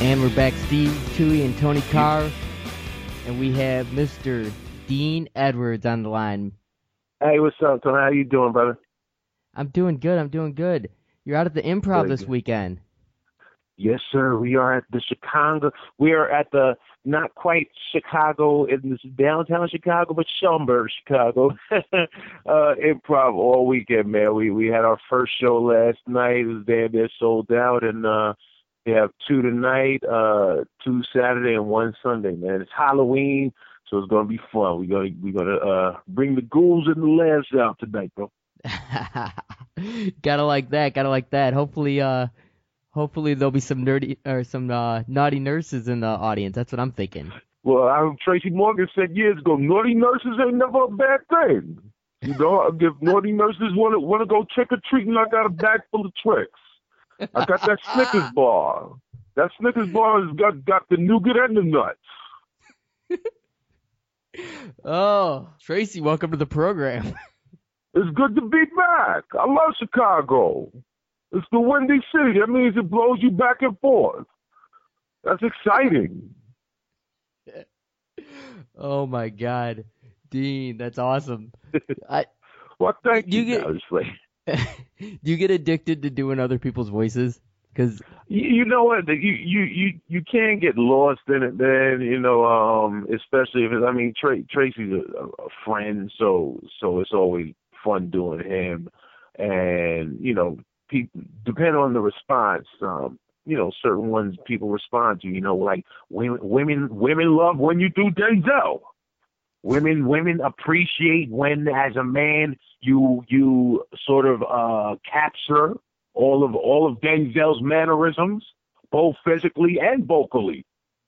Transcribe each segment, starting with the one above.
And we're back, Steve Tui and Tony Carr, and we have Mr. Dean Edwards on the line. Hey, what's up, Tony? How you doing, brother? I'm doing good. You're out at the Improv this weekend. Yes, sir. We are at the Chicago. We are at the not quite Chicago, in this downtown Chicago, but Schaumburg, Chicago. Improv all weekend, man. We had our first show last night. It was damn near sold out, and we have 2 tonight, 2 Saturday, and 1 Sunday, man. It's Halloween, so it's gonna be fun. We're gonna bring the ghouls and the laughs out tonight, bro. Gotta like that. Hopefully there'll be some naughty nurses in the audience. That's what I'm thinking. Well, Tracy Morgan said years ago, naughty nurses ain't never a bad thing. You know, if naughty nurses want to go trick or treating, I got a bag full of tricks. I got that Snickers bar. That Snickers bar has got the nougat and the nuts. Oh, Tracy, welcome to the program. It's good to be back. I love Chicago. It's the Windy City. That means it blows you back and forth. That's exciting. Oh, my God. Dean, that's awesome. Well, thank you. Do you get addicted to doing other people's voices? Because you know what, you can't get lost in it, man. You know, especially if Tracy's a friend, so it's always fun doing him, and you know, depending on the response, you know, certain ones people respond to. You know, like women love when you do Denzel. Women appreciate when, as a man, you sort of capture all of Denzel's mannerisms, both physically and vocally.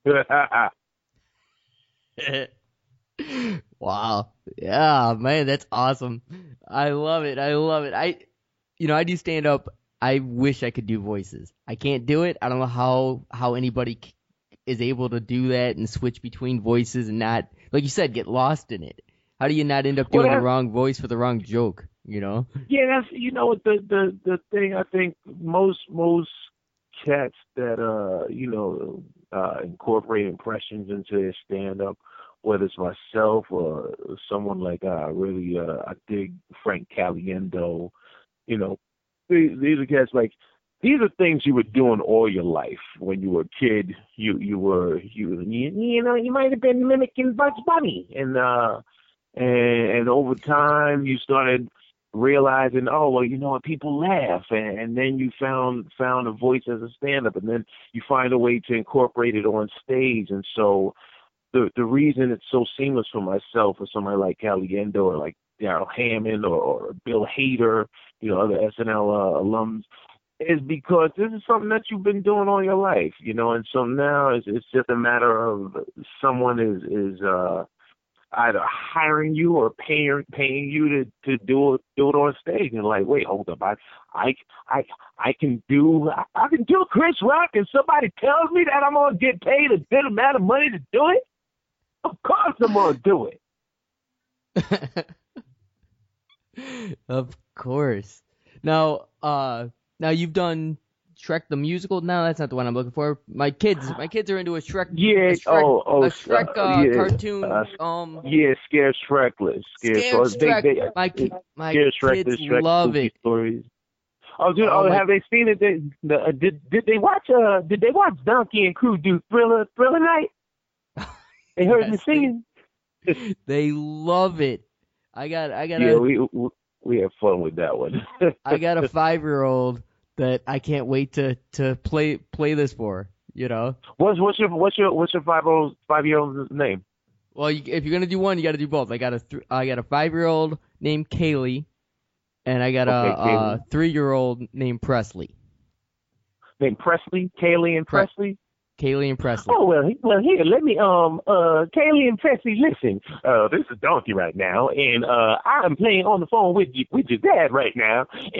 Wow. Yeah, man, that's awesome. I love it. I do stand up. I wish I could do voices. I can't do it. I don't know how anybody is able to do that and switch between voices and not, like you said, get lost in it. How do you not end up doing the wrong voice for the wrong joke, you know? Yeah, that's, you know, the thing. I think most cats that you know, incorporate impressions into their stand-up, whether it's myself or someone like I dig Frank Caliendo, you know, these are cats like, these are things you were doing all your life. When you were a kid, you know, you might have been mimicking Bugs Bunny, and over time you started realizing, oh, well, you know what, people laugh, and then you found a voice as a stand-up, and then you find a way to incorporate it on stage. And so the reason it's so seamless for myself or somebody like Caliendo or like Darrell Hammond or Bill Hader, you know, other SNL alums, is because this is something that you've been doing all your life, you know. And so now it's just a matter of someone is either hiring you or paying you to do it on stage. And like, wait, hold up, I can do Chris Rock, and somebody tells me that I'm gonna get paid a good amount of money to do it. Of course I'm gonna do it. Of course. Now you've done Shrek the Musical. No, that's not the one I'm looking for. My kids are into a Shrek. Yeah. A Shrek cartoon. Yeah, Scared Shrekless. Scared Shrek. My kids Shrek love it. Stories. Have they seen it? Did they watch Donkey and Crew do Thriller Night? They heard me singing. They love it. Yeah, we have fun with that one. I got a 5-year-old that I can't wait to play this for. You know. What's your 5-year-old's name? Well, if you're gonna do one, you got to do both. I got a 5-year-old named Kaylee, and I got a 3-year-old named Presley. Named Presley, Kaylee and Presley. Kaylee and Presley. Oh, well, here, let me, Kaylee and Presley, listen, this is Donkey right now, and I'm playing on the phone with your dad right now,